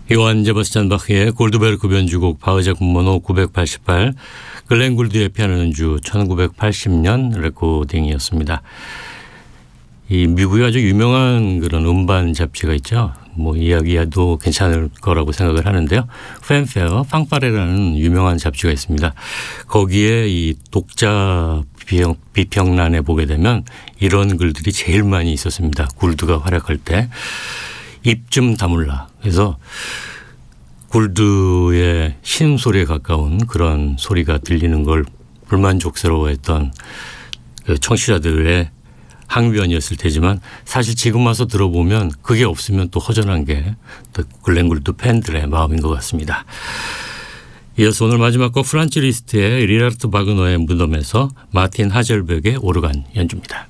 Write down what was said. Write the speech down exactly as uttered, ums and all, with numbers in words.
요한 제바스찬 바흐의 골드베르크 변주곡 바흐작 번호 구백팔십팔, 글렌 굴드의 피아노 연주 천구백팔십 년 레코딩이었습니다. 이 미국에 아주 유명한 그런 음반 잡지가 있죠. 뭐 이야기해도 괜찮을 거라고 생각을 하는데요. 팬페어 팡파레라는 유명한 잡지가 있습니다. 거기에 이 독자 비평, 비평란에 보게 되면 이런 글들이 제일 많이 있었습니다. 굴드가 활약할 때. 입 좀 다물라. 그래서 굴드의 신음소리에 가까운 그런 소리가 들리는 걸 불만족스러워했던 그 청취자들의 항변이었을 테지만 사실 지금 와서 들어보면 그게 없으면 또 허전한 게 또 글렌 굴드 팬들의 마음인 것 같습니다. 이어서 오늘 마지막 곡 프란츠 리스트의 리하르트 바그너의 무덤에서 마틴 하젤베그의 오르간 연주입니다.